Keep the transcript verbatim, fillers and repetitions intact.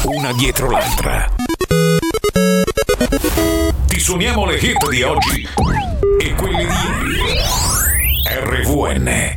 una dietro l'altra. Ti suoniamo le hit di oggi e quelli di ieri. R V N